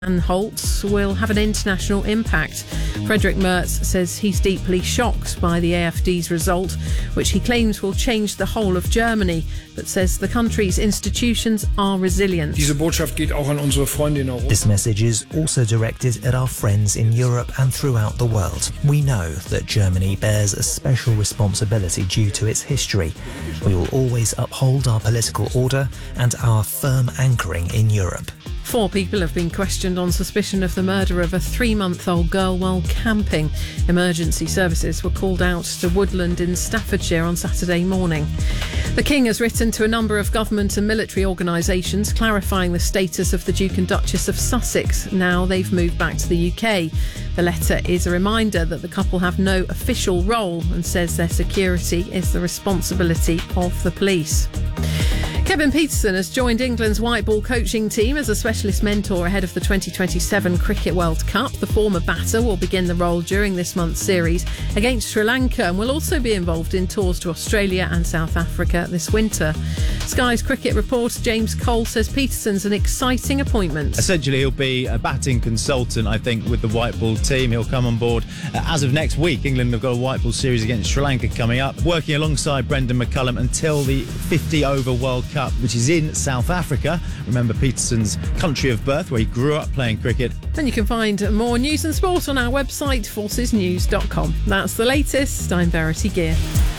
and Holtz will have an international impact. Frederick Merz says he's deeply shocked by the AfD's result, which he claims will change the whole of Germany, but says the country's institutions are resilient. Diese Botschaft geht auch an unsere Freunde in Europa. This message is also directed at our friends in Europe and throughout the world. We know that Germany bears a special responsibility due to its history. We will always uphold our political order and our firm anchoring in Europe. 4 people have been questioned on suspicion of the murder of a 3-month-old girl while camping. Emergency services were called out to Woodland in Staffordshire on Saturday morning. The King has written to a number of government and military organisations clarifying the status of the Duke and Duchess of Sussex now they've moved back to the UK. The letter is a reminder that the couple have no official role and says their security is the responsibility of the police. Kevin Pietersen has joined England's white ball coaching team as a specialist mentor ahead of the 2027 Cricket World Cup. The former batter will begin the role during this month's series against Sri Lanka and will also be involved in tours to Australia and South Africa this winter. Sky's cricket reporter James Cole says Pietersen's an exciting appointment. Essentially, he'll be a batting consultant, I think, with the white ball team. He'll come on board as of next week. England have got a white ball series against Sri Lanka coming up, working alongside Brendan McCullum until the 50-over World Cup, which is in South Africa. Remember Pietersen's country of birth, where he grew up playing cricket. And you can find more news and sport on our website, forcesnews.com. That's the latest. I'm Verity Gear.